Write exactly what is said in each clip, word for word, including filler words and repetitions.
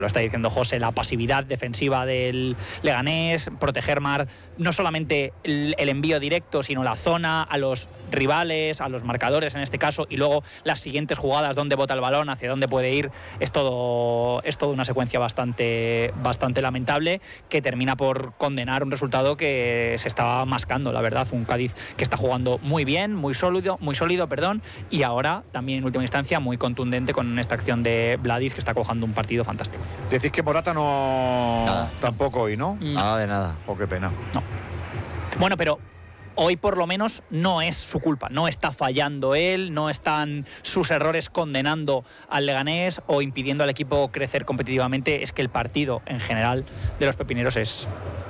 Lo está diciendo José, la pasividad defensiva del Leganés, proteger más no solamente el, el envío directo, sino la zona a los rivales, a los marcadores en este caso, y luego las siguientes jugadas, dónde bota el balón, hacia dónde puede ir. Es todo, es todo una secuencia bastante, bastante lamentable, que termina por condenar un resultado que se estaba mascando, la verdad. Un Cádiz que está jugando muy bien, muy sólido, muy sólido, perdón, y ahora también en última instancia muy contundente con esta acción de Vladic, que está cojando un partido fantástico. Decís que Morata no... Nada. Tampoco hoy, ¿no? Nada de nada. Oh, qué pena. No. Bueno, pero hoy por lo menos no es su culpa, no está fallando él, no están sus errores condenando al Leganés o impidiendo al equipo crecer competitivamente. Es que el partido en general de los pepineros es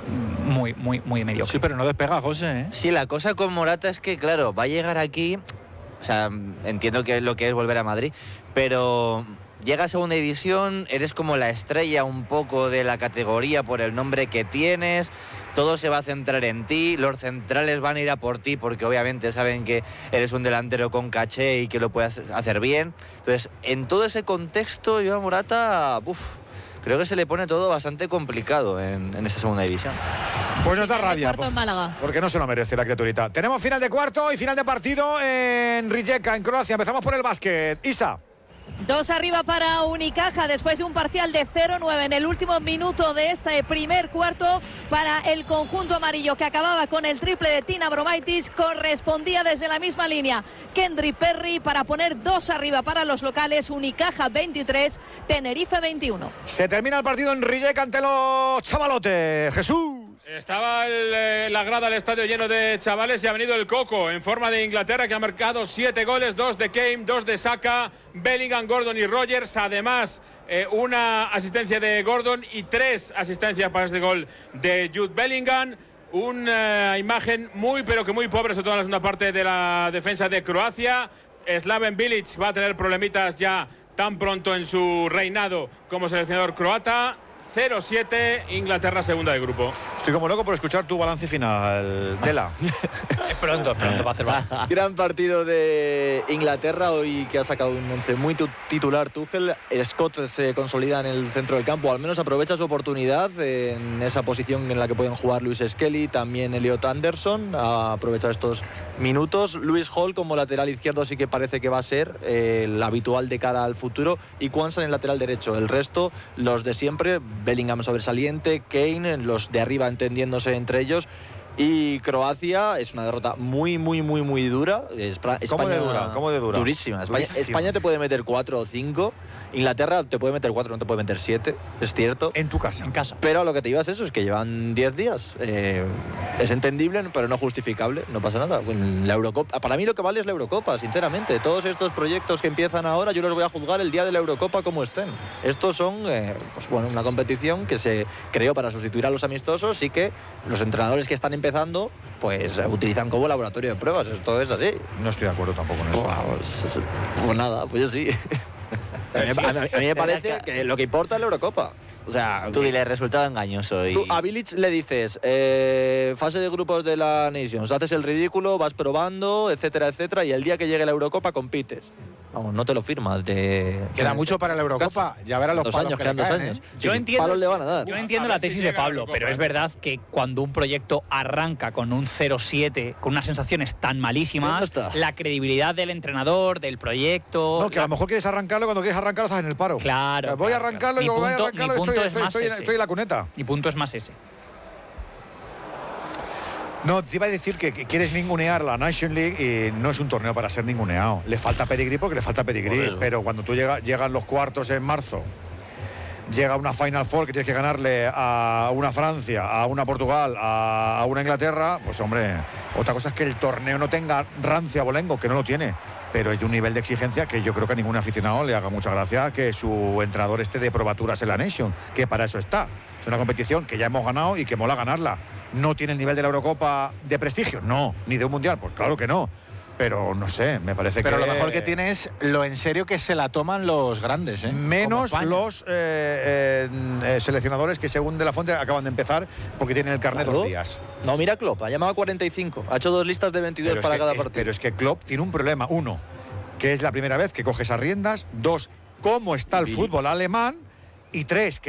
muy, muy, muy mediocre. Sí, pero no despega, José, ¿eh? Sí, la cosa con Morata es que, claro, va a llegar aquí, o sea, entiendo que es lo que es volver a Madrid, pero llega a segunda división, eres como la estrella un poco de la categoría por el nombre que tienes, todo se va a centrar en ti, los centrales van a ir a por ti porque obviamente saben que eres un delantero con caché y que lo puedes hacer bien. Entonces, en todo ese contexto, yo a Morata, uf, creo que se le pone todo bastante complicado en, en esta segunda división. Pues nos da rabia, Cuarto en Málaga. porque no se lo merece la criaturita. Tenemos final de cuarto y final de partido en Rijeka, en Croacia. Empezamos por el básquet. Isa. Dos arriba para Unicaja después de un parcial de cero nueve en el último minuto de este primer cuarto para el conjunto amarillo, que acababa con el triple de Tina Bromaitis. Correspondía desde la misma línea Kendry Perry para poner dos arriba para los locales. Unicaja veintitrés, Tenerife veintiuno. Se termina el partido en Rijeka ante los chavalotes. Jesús. Estaba el, eh, la grada del estadio lleno de chavales y ha venido el Coco en forma de Inglaterra, que ha marcado siete goles, dos de Kane, dos de Saka, Bellingham, Gordon y Rogers. Además, eh, una asistencia de Gordon y tres asistencias para este gol de Jude Bellingham. Una imagen muy, pero que muy pobre, sobre todo en la segunda parte de la defensa de Croacia. Slaven Bilic va a tener problemitas ya tan pronto en su reinado como seleccionador croata. cero siete, Inglaterra segunda de grupo. Estoy como loco por escuchar tu balance final, Dela. Es pronto, es pronto para hacer balance. Gran partido de Inglaterra hoy, que ha sacado un once muy titular Tuchel. Scott se consolida en el centro del campo, al menos aprovecha su oportunidad en esa posición en la que pueden jugar Luis Skelly, también Elliot Anderson, a aprovechar estos minutos. Luis Hall como lateral izquierdo sí que parece que va a ser eh, el habitual de cara al futuro, y Kwanza en el lateral derecho. El resto, los de siempre, Bellingham sobresaliente, Kane, los de arriba entendiéndose entre ellos. Y Croacia es una derrota muy, muy, muy, muy dura. España, ¿Cómo de dura? ¿Cómo de dura? Durísima. España, Durísima. España te puede meter cuatro o cinco. Inglaterra te puede meter cuatro, no te puede meter siete. Es cierto. En tu casa. En casa. Pero a lo que te ibas eso es que llevan diez días. Eh, es entendible, pero no justificable. No pasa nada. La Eurocopa, para mí lo que vale es la Eurocopa, sinceramente. Todos estos proyectos que empiezan ahora, yo los voy a juzgar el día de la Eurocopa como estén. Estos son, eh, pues bueno, una competición que se creó para sustituir a los amistosos y que los entrenadores que están empezando, pues utilizan como laboratorio de pruebas. Esto es así. No estoy de acuerdo tampoco en eso. Pues, pues nada, pues yo sí. A mí, a mí- a mí me parece que lo que importa es la Eurocopa. O sea, Tú dile, resultado engañoso. Y... tú a Bilic le dices, eh, fase de grupos de la Nations, haces el ridículo, vas probando, etcétera, etcétera, y el día que llegue la Eurocopa compites. Vamos, no te lo firmas. De... Queda mucho para la Eurocopa. Ya verás los dos palos años, que quedan le dos caen, años. ¿eh? Sí, Yo sí, entiendo, palos le van a dar. yo entiendo A la ver si tesis de llega la Pablo, Eurocopa, pero es ¿eh? verdad que cuando un proyecto arranca con un cero siete, con unas sensaciones tan malísimas, ¿Dónde está? la credibilidad del entrenador, del proyecto... No, que a lo mejor quieres arrancarlo, cuando quieres arrancarlo estás en el paro. Claro, Voy claro, a arrancarlo claro. y Mi voy a punto- arrancarlo mi y estoy, punto es estoy, más estoy, ese. estoy en la cuneta. Mi punto es más ese. No, te iba a decir que, que quieres ningunear la Nation League y no es un torneo para ser ninguneado. Le falta pedigrí porque le falta pedigrí, pero cuando tú llega, llegan los cuartos en marzo, llega una Final Four que tienes que ganarle a una Francia, a una Portugal, a, a una Inglaterra, pues hombre, otra cosa es que el torneo no tenga rancia bolengo, que no lo tiene, pero es de un nivel de exigencia que yo creo que a ningún aficionado le haga mucha gracia que su entrenador esté de probaturas en la Nation, que para eso está. Es una competición que ya hemos ganado y que mola ganarla. ¿No tiene el nivel de la Eurocopa de prestigio? No. ¿Ni de un Mundial? Pues claro que no. Pero no sé, me parece Pero que... lo mejor que tiene es lo en serio que se la toman los grandes, ¿eh? Menos Como España. los eh, eh, eh, seleccionadores que, según De La Fuente, acaban de empezar porque tienen el carnet Claro. dos días. No, mira Klopp, ha llamado a cuarenta y cinco. Ha hecho dos listas de veintidós es para que- cada es- partido. pero es que Klopp tiene un problema. Uno, que es la primera vez que coge esas riendas. Dos, cómo está el Bilic. fútbol alemán. Y tres, que